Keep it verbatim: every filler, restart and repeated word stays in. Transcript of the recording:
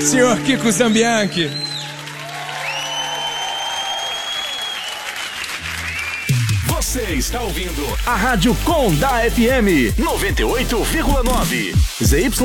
senhor Kiko Zambianchi. Você está ouvindo a Rádio Com da F M noventa e oito vírgula nove. Z Y